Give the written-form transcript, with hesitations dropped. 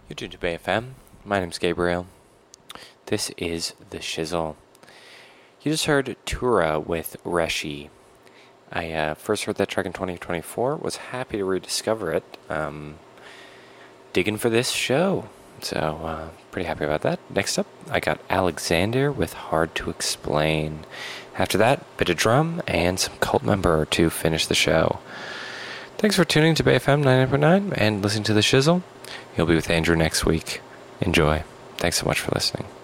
You're tuned to Bay FM. My name's Gabriel. This is The Shizzle. You just heard Tura with Reshi. I first heard that track in 2024. Was happy to rediscover it. Digging for this show. So, pretty happy about that. Next up, I got Alexander with Hard to Explain. After that, bit of drum and some cult member to finish the show. Thanks for tuning to Bay FM 99.9 and listening to The Shizzle. You'll be with Andrew next week. Enjoy. Thanks so much for listening.